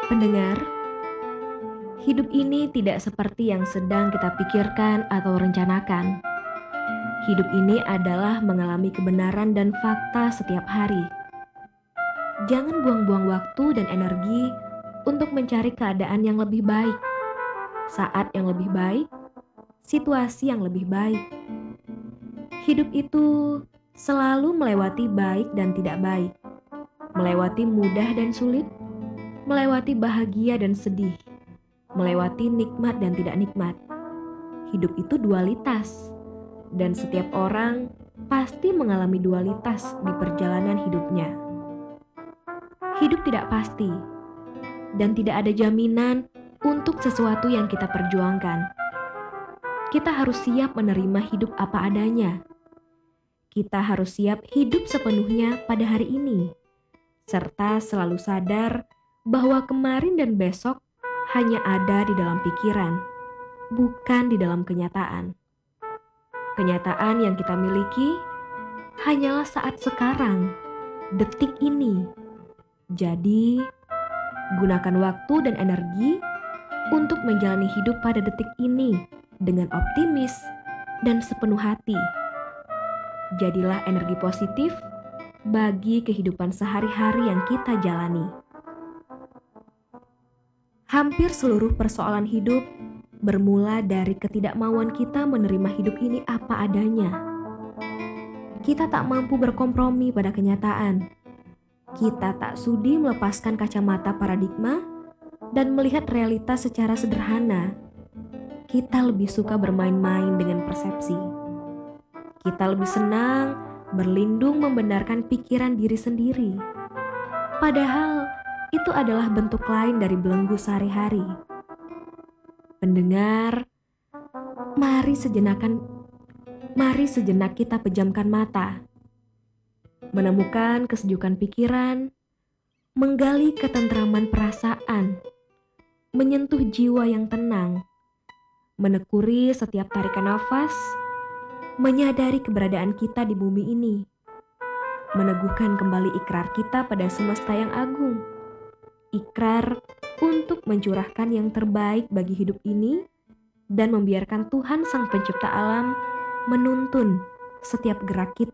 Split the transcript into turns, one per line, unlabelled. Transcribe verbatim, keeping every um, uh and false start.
Pendengar, hidup ini tidak seperti yang sedang kita pikirkan atau rencanakan. Hidup ini adalah mengalami kebenaran dan fakta setiap hari. Jangan buang-buang waktu dan energi untuk mencari keadaan yang lebih baik, saat yang lebih baik, situasi yang lebih baik. Hidup itu selalu melewati baik dan tidak baik, melewati mudah dan sulit, melewati bahagia dan sedih, melewati nikmat dan tidak nikmat. Hidup itu dualitas, dan setiap orang pasti mengalami dualitas di perjalanan hidupnya. Hidup tidak pasti, dan tidak ada jaminan untuk sesuatu yang kita perjuangkan. Kita harus siap menerima hidup apa adanya. Kita harus siap hidup sepenuhnya pada hari ini, serta selalu sadar bahwa kemarin dan besok hanya ada di dalam pikiran, bukan di dalam kenyataan. Kenyataan yang kita miliki hanyalah saat sekarang, detik ini. Jadi, gunakan waktu dan energi untuk menjalani hidup pada detik ini dengan optimis dan sepenuh hati. Jadilah energi positif bagi kehidupan sehari-hari yang kita jalani. Hampir seluruh persoalan hidup bermula dari ketidakmauan kita menerima hidup ini apa adanya. Kita tak mampu berkompromi pada kenyataan. Kita tak sudi melepaskan kacamata paradigma dan melihat realitas secara sederhana. Kita lebih suka bermain-main dengan persepsi. Kita lebih senang berlindung membenarkan pikiran diri sendiri. Padahal itu adalah bentuk lain dari belenggu sehari-hari. Pendengar, mari sejenakan, mari sejenak kita pejamkan mata, menemukan kesejukan pikiran, menggali ketentraman perasaan, menyentuh jiwa yang tenang, menekuni setiap tarikan nafas, menyadari keberadaan kita di bumi ini, meneguhkan kembali ikrar kita pada semesta yang agung, ikrar untuk mencurahkan yang terbaik bagi hidup ini dan membiarkan Tuhan Sang Pencipta Alam menuntun setiap gerak kita